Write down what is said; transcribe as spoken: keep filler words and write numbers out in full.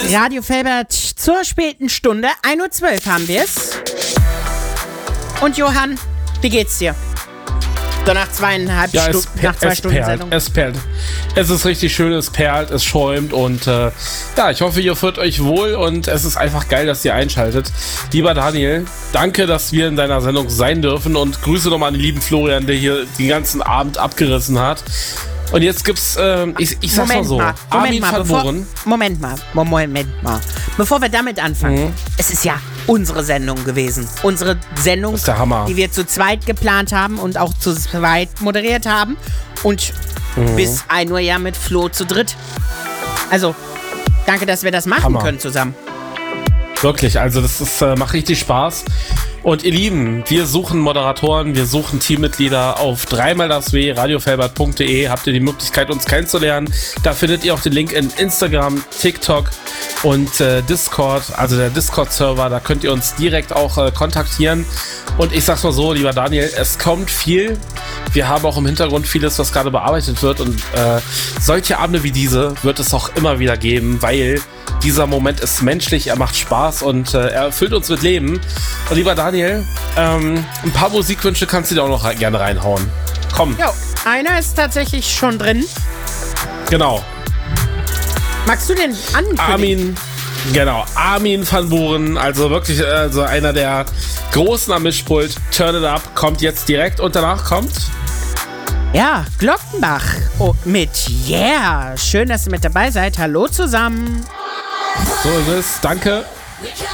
Radio Felbert zur späten Stunde. ein Uhr zwölf haben wir es. Und Johann, wie geht's dir? So nach zweieinhalb ja, Stunden, es, nach zwei es Stunden perlt, Sendung. Es perlt. Es ist richtig schön, es perlt, es schäumt und äh, ja, ich hoffe, ihr fühlt euch wohl und es ist einfach geil, dass ihr einschaltet. Lieber Daniel, danke, dass wir in deiner Sendung sein dürfen und Grüße nochmal an den lieben Florian, der hier den ganzen Abend abgerissen hat. Und jetzt gibt's, äh, ich, ich sag's Moment mal so, mal, Moment Armin mal, van bevor, Buuren. Moment mal, Moment mal. Bevor wir damit anfangen, Mhm. es ist ja unsere Sendung gewesen. Unsere Sendung, Das ist der Hammer. die wir zu zweit geplant haben und auch zu zweit moderiert haben. Und Mhm. bis ein Uhr ja mit Flo zu dritt. Also, danke, dass wir das machen Hammer. können zusammen. Wirklich, also das ist, äh, macht richtig Spaß. Und ihr Lieben, wir suchen Moderatoren, wir suchen Teammitglieder. Auf dreimal das W, radiofelbert punkt de habt ihr die Möglichkeit, uns kennenzulernen. Da findet ihr auch den Link in Instagram, TikTok und äh, Discord, also der Discord-Server. Da könnt ihr uns direkt auch äh, kontaktieren. Und ich sag's mal so, lieber Daniel, es kommt viel. Wir haben auch im Hintergrund vieles, was gerade bearbeitet wird. Und äh, solche Abende wie diese wird es auch immer wieder geben, weil dieser Moment ist menschlich, er macht Spaß und äh, er erfüllt uns mit Leben. Und lieber Daniel, ähm, ein paar Musikwünsche kannst du dir auch noch rein, gerne reinhauen. Komm. Jo, einer ist tatsächlich schon drin. Genau. Magst du den ankündigen? Armin, genau, Armin van Buuren, also wirklich also einer der Großen am Mischpult. Turn It Up kommt jetzt direkt und danach kommt... Ja, Glockenbach oh, mit Yeah. Schön, dass ihr mit dabei seid. Hallo zusammen. So ist es, danke. We